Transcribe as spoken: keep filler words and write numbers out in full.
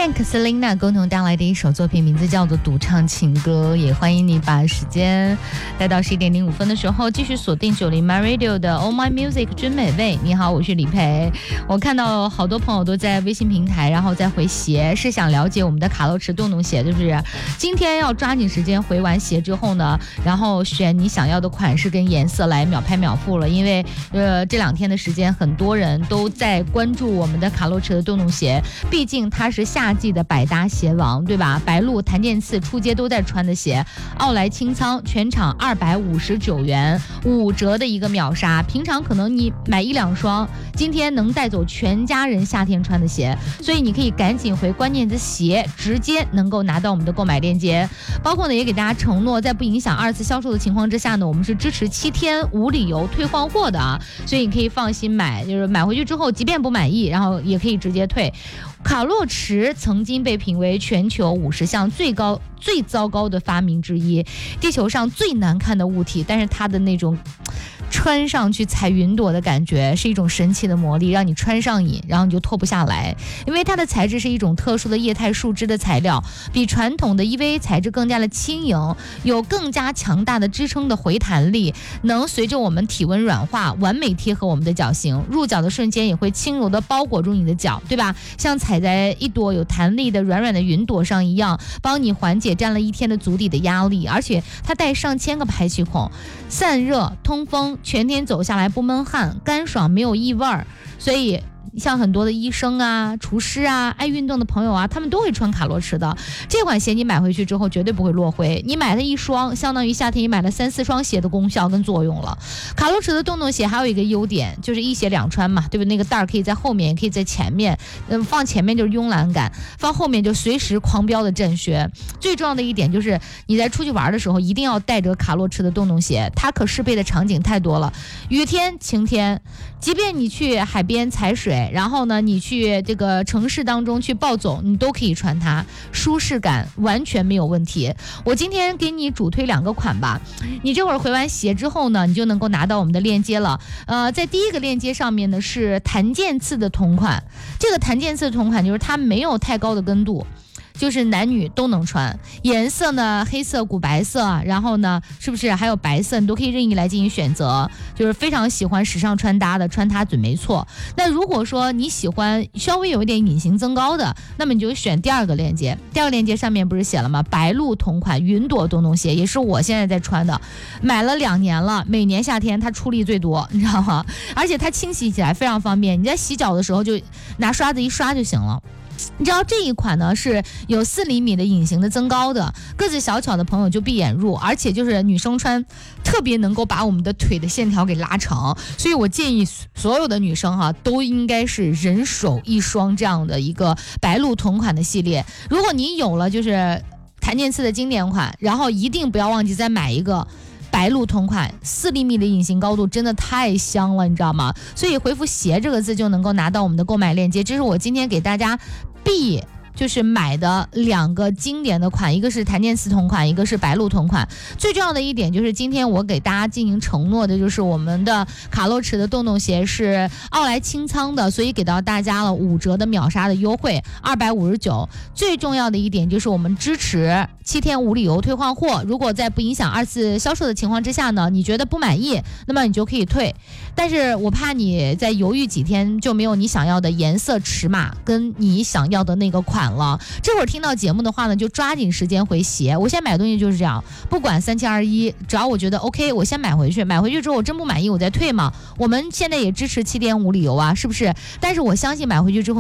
Frank Selina 共同带来的一首作品，名字叫做《独唱情歌》。也欢迎你把时间带到十一点零五分的时候，继续锁定九零 My Radio 的 All My Music 真美味。你好，我是李培。我看到好多朋友都在微信平台，然后再回鞋，是想了解我们的卡乐驰洞洞鞋，就是今天要抓紧时间回完鞋之后呢，然后选你想要的款式跟颜色来秒拍秒付了。因为呃这两天的时间，很多人都在关注我们的卡乐驰的洞洞鞋，毕竟它是夏季的百搭鞋王，对吧？白鹿、檀健次出街都在穿的鞋，奥莱清仓全场二百五十九元，五折的一个秒杀。平常可能你买一两双，今天能带走全家人夏天穿的鞋，所以你可以赶紧回关键词鞋，直接能够拿到我们的购买链接。包括呢，也给大家承诺，在不影响二次销售的情况之下呢，我们是支持七天无理由退换货的啊，所以你可以放心买，就是买回去之后，即便不满意，然后也可以直接退。卡乐驰曾经被评为全球五十项最高最糟糕的发明之一，地球上最难看的物体，但是它的那种穿上去踩云朵的感觉是一种神奇的魔力，让你穿上瘾，然后你就脱不下来。因为它的材质是一种特殊的液态树脂的材料，比传统的 E V A 材质更加的轻盈，有更加强大的支撑的回弹力，能随着我们体温软化，完美贴合我们的脚型，入脚的瞬间也会轻柔的包裹住你的脚，对吧？像踩在一朵有弹力的软软的云朵上一样，帮你缓解站了一天的足底的压力。而且它带上千个排气孔，散热通风，全天走下来不闷汗，干爽没有异味儿。所以像很多的医生啊、厨师啊、爱运动的朋友啊，他们都会穿卡乐驰的这款鞋。你买回去之后绝对不会落灰，你买了一双，相当于夏天你买了三四双鞋的功效跟作用了。卡乐驰的洞洞鞋还有一个优点，就是一鞋两穿嘛，对不对？那个带儿可以在后面，也可以在前面，嗯，放前面就是慵懒感，放后面就随时狂飙的震靴。最重要的一点就是你在出去玩的时候，一定要带着卡乐驰的洞洞鞋，它可适配的场景太多了，雨天、晴天，即便你去海边踩水，然后呢，你去这个城市当中去暴走，你都可以穿它，舒适感完全没有问题。我今天给你主推两个款吧，你这会儿回完鞋之后呢，你就能够拿到我们的链接了。呃，在第一个链接上面呢是檀健次的同款，这个檀健次的同款就是它没有太高的跟度，就是男女都能穿，颜色呢黑色、古白色，然后呢是不是还有白色，你都可以任意来进行选择，就是非常喜欢时尚穿搭的，穿它准没错。那如果说你喜欢稍微有一点隐形增高的，那么你就选第二个链接，第二个链接上面不是写了吗？白鹿同款云朵洞洞鞋，也是我现在在穿的，买了两年了，每年夏天它出力最多，你知道吗？而且它清洗起来非常方便，你在洗脚的时候就拿刷子一刷就行了。你知道这一款呢是有四厘米的隐形的增高的，个子小巧的朋友就闭眼入，而且就是女生穿特别能够把我们的腿的线条给拉长，所以我建议所有的女生哈都应该是人手一双这样的一个白鹿同款的系列。如果你有了就是檀健次的经典款，然后一定不要忘记再买一个白鹿同款，四厘米的隐形高度真的太香了，你知道吗？所以回复鞋这个字就能够拿到我们的购买链接。这是我今天给大家必就是买的两个经典的款，一个是檀健次同款，一个是白鹿同款。最重要的一点就是今天我给大家进行承诺的，就是我们的卡乐驰的洞洞鞋是奥莱清仓的，所以给到大家了五折的秒杀的优惠，二百五十九。最重要的一点就是我们支持七天无理由退换货，如果在不影响二次销售的情况之下呢，你觉得不满意，那么你就可以退。但是我怕你在犹豫几天就没有你想要的颜色、尺码跟你想要的那个款了。这会儿听到节目的话呢，就抓紧时间回鞋。我现在买东西就是这样，不管三七二十一，只要我觉得 OK， 我先买回去，买回去之后我真不满意我再退嘛。我们现在也支持七天无理由啊，是不是？但是我相信买回去之后